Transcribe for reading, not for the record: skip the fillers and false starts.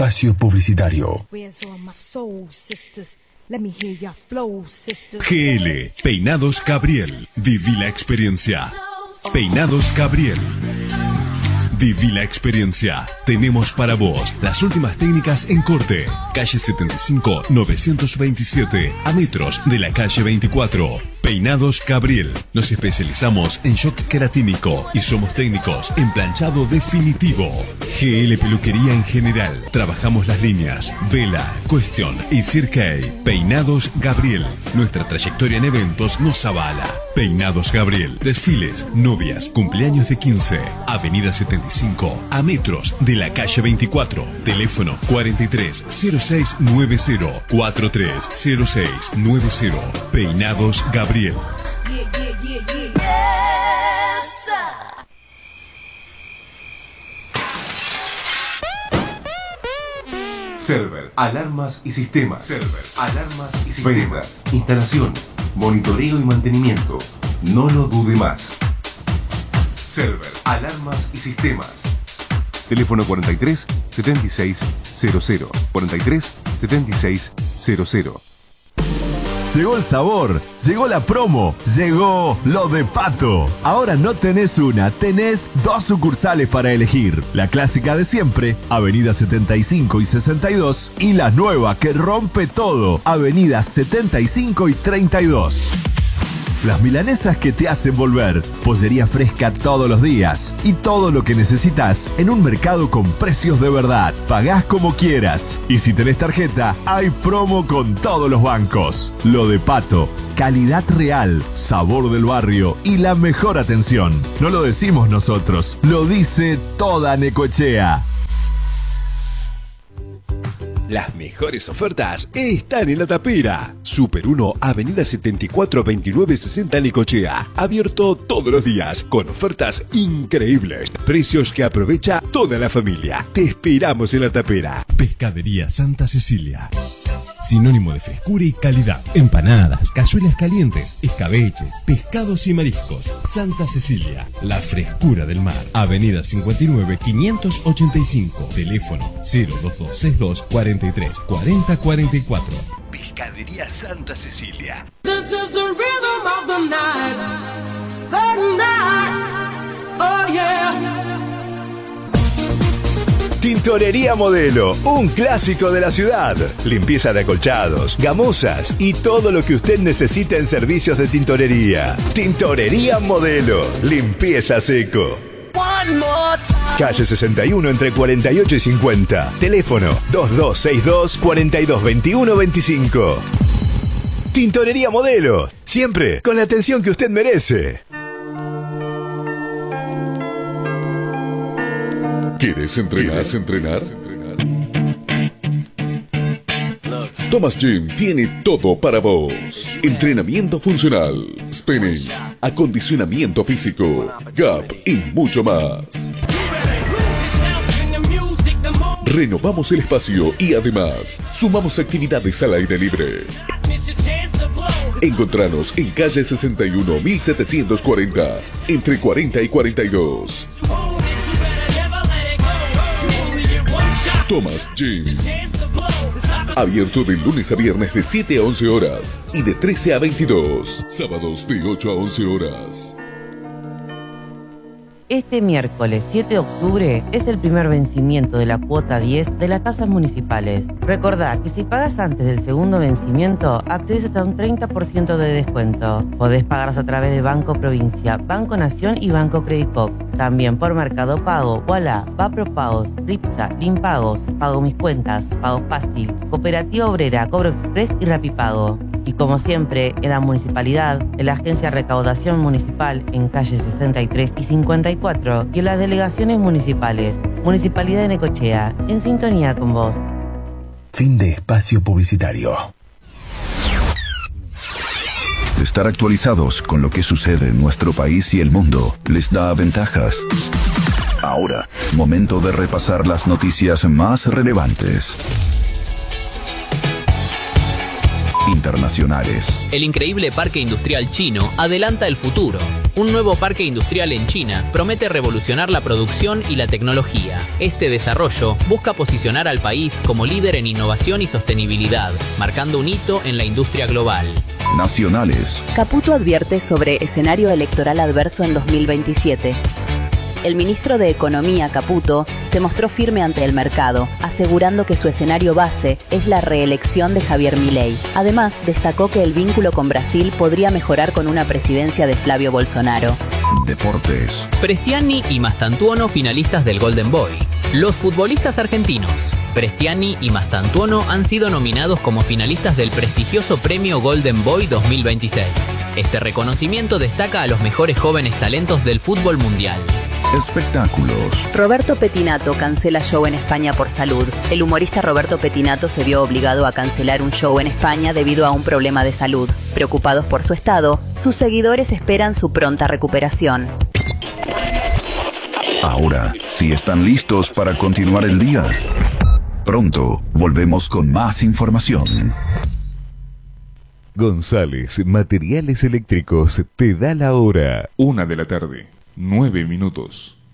espacio publicitario. GL, Peinados Gabriel. Viví la experiencia. Peinados Gabriel. Viví la experiencia. Tenemos para vos las últimas técnicas en corte. Calle 75, 927, a metros de la calle 24. Peinados Gabriel. Nos especializamos en shock queratínico y somos técnicos en planchado definitivo. GL Peluquería en general. Trabajamos las líneas Vela, Question y Cirque. Peinados Gabriel. Nuestra trayectoria en eventos nos avala. Peinados Gabriel. Desfiles, novias, cumpleaños de 15. Avenida 75, a metros de la calle 24. Teléfono 430690 430690. Peinados Gabriel. Server, alarmas y sistemas. Server, alarmas y sistemas. Ventas, instalación, monitoreo y mantenimiento. No lo dude más. Server, alarmas y sistemas. Teléfono 43 76 00 43 76 00. Llegó el sabor, llegó la promo, llegó lo de Pato. Ahora no tenés una, tenés 2 sucursales para elegir. La clásica de siempre, Avenida 75 y 62, y la nueva que rompe todo, Avenida 75 y 32. Las milanesas que te hacen volver, pollería fresca todos los días y todo lo que necesitas en un mercado con precios de verdad. Pagás como quieras y si tenés tarjeta, hay promo con todos los bancos. Lo de Pato, calidad real, sabor del barrio y la mejor atención. No lo decimos nosotros, lo dice toda Necochea. Las mejores ofertas están en La Tapera. Super 1, Avenida 74 29 60 Necochea. Abierto todos los días con ofertas increíbles. Precios que aprovecha toda la familia. Te esperamos en La Tapera. Pescadería Santa Cecilia. Sinónimo de frescura y calidad. Empanadas, cazuelas calientes, escabeches, pescados y mariscos. Santa Cecilia, la frescura del mar. Avenida 59 585. Teléfono 02262 43 40 44. Pescadería Santa Cecilia. This is the rhythm of the night. The night. Oh yeah. Tintorería Modelo, un clásico de la ciudad. Limpieza de acolchados, gamosas y todo lo que usted necesita en servicios de tintorería. Tintorería Modelo, limpieza seco. Calle 61 entre 48 y 50. Teléfono 2262 4221 25. Tintorería Modelo, siempre con la atención que usted merece. ¿Quieres entrenar? Thomas Gym tiene todo para vos. Entrenamiento funcional, spinning, acondicionamiento físico, gap y mucho más. Renovamos el espacio y además sumamos actividades al aire libre. Encontranos en calle 61 1740, entre 40 y 42. Thomas Gym. Abierto de lunes a viernes de 7 a 11 horas y de 13 a 22. Sábados de 8 a 11 horas. Este miércoles 7 de octubre es el primer vencimiento de la cuota 10 de las tasas municipales. Recordá que si pagas antes del segundo vencimiento, accedes hasta un 30% de descuento. Podés pagarlas a través de Banco Provincia, Banco Nación y Banco Credicop. También por Mercado Pago, Ualá, Vapropagos, Ripsa, Limpagos, Pago Mis Cuentas, Pago Fácil, Cooperativa Obrera, Cobro Express y Rapipago. Y como siempre, en la municipalidad, en la Agencia de Recaudación Municipal en calle 63 y 54 y en las delegaciones municipales. Municipalidad de Necochea, en sintonía con vos. Fin de espacio publicitario. Estar actualizados con lo que sucede en nuestro país y el mundo les da ventajas. Ahora, momento de repasar las noticias más relevantes. internacionales. El increíble parque industrial chino adelanta el futuro. Un nuevo parque industrial en China promete revolucionar la producción y la tecnología. Este desarrollo busca posicionar al país como líder en innovación y sostenibilidad, marcando un hito en la industria global. Nacionales. Caputo advierte sobre escenario electoral adverso en 2027. El ministro de Economía, Caputo, se mostró firme ante el mercado, asegurando que su escenario base es la reelección de Javier Milei. Además, destacó que el vínculo con Brasil podría mejorar con una presidencia de Flavio Bolsonaro. Deportes. Prestiani y Mastantuono finalistas del Golden Boy. Los futbolistas argentinos Prestiani y Mastantuono han sido nominados como finalistas del prestigioso premio Golden Boy 2026. Este reconocimiento destaca a los mejores jóvenes talentos del fútbol mundial. Espectáculos. Roberto Petinato cancela show en España por salud. El humorista Roberto Petinato se vio obligado a cancelar un show en España debido a un problema de salud. Preocupados por su estado, sus seguidores esperan su pronta recuperación. Ahora, si están listos para continuar el día, pronto volvemos con más información. González Materiales Eléctricos te da la hora. 1 de la tarde, 9 minutos.